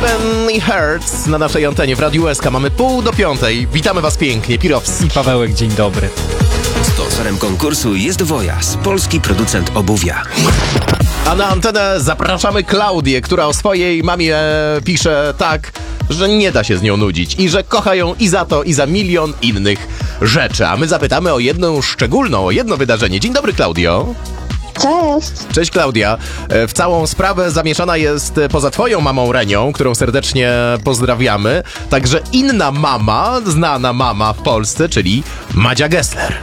Heaven i Hearts na naszej antenie w Radiu SK. Mamy 4:30. Witamy was pięknie. Pirows i Pawełek, dzień dobry. Sponsorem konkursu jest Wojas, polski producent obuwia. A na antenę zapraszamy Klaudię, która o swojej mamie pisze tak, że nie da się z nią nudzić i że kocha ją i za to, i za milion innych rzeczy. A my zapytamy o jedną szczególną, o jedno wydarzenie. Dzień dobry, Klaudio. Cześć! Cześć, Klaudia. W całą sprawę zamieszana jest poza twoją mamą Renią, którą serdecznie pozdrawiamy, także inna mama, znana mama w Polsce, czyli Madzia Gessler.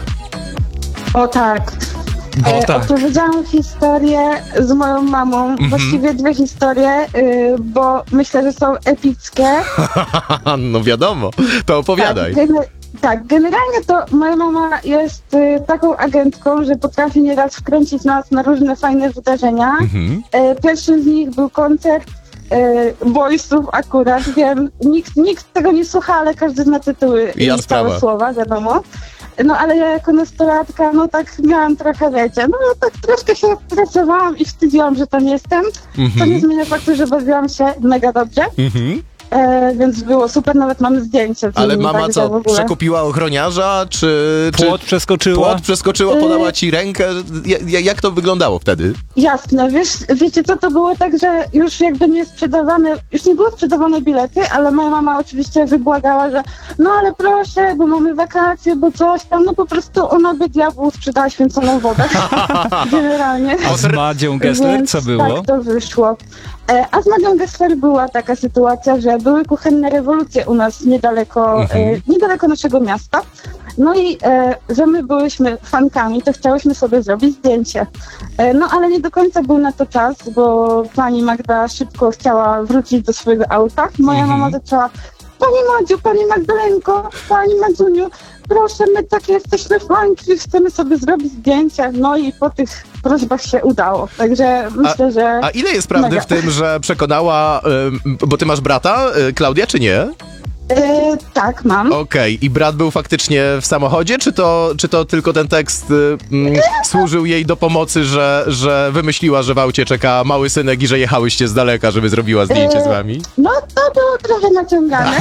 O tak. Opowiedziałam historię z moją mamą, właściwie dwie historie, bo myślę, że są epickie. No wiadomo, to opowiadaj. Tak, generalnie to moja mama jest taką agentką, że potrafi nieraz wkręcić nas na różne fajne wydarzenia. Pierwszym z nich był koncert Boysów akurat, wiem, nikt tego nie słucha, ale każdy zna tytuły i całe słowa, wiadomo. No ale ja jako nastolatka, no tak miałam trochę, wiecie, no tak troszkę się stresowałam i wstydziłam, że tam jestem. To nie zmienia faktu, że bawiłam się mega dobrze. Więc było super, nawet mamy zdjęcie. Ale mama co, przekupiła ochroniarza, czy... Płot przeskoczyła? Płot przeskoczyła, podała ci rękę. Jak to wyglądało wtedy? Jasne, wiecie co, to było tak, że już jakby nie były sprzedawane bilety, ale moja mama oczywiście wybłagała, że no ale proszę, bo mamy wakacje, bo coś tam, no po prostu ona by diabłu sprzedała święconą wodę. Generalnie. A z Madzią Gessler co było? Tak to wyszło. A z Madzią Gessler była taka sytuacja, że były kuchenne rewolucje u nas niedaleko naszego miasta. No i że my byłyśmy fankami, to chciałyśmy sobie zrobić zdjęcie. No ale nie do końca był na to czas, bo pani Magda szybko chciała wrócić do swojego auta. Moja mama zaczęła: Pani Madziu, Pani Magdalenko, Pani Madzuniu, proszę, my takie jesteśmy fanki, chcemy sobie zrobić zdjęcie. No i po tych prośbach się udało, także myślę, że... A ile jest prawdy w tym, że przekonała, bo ty masz brata, Klaudia, czy nie? Tak, mam. Okej, i brat był faktycznie w samochodzie, czy to tylko ten tekst służył jej do pomocy, że wymyśliła, że w aucie czeka mały synek i że jechałyście z daleka, żeby zrobiła zdjęcie z wami? No, to było trochę naciągane.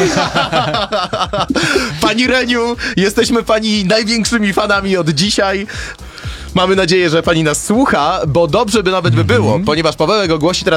Pani Reniu, jesteśmy pani największymi fanami od dzisiaj. Mamy nadzieję, że pani nas słucha, bo dobrze by nawet by było, ponieważ Pawełek ogłosi teraz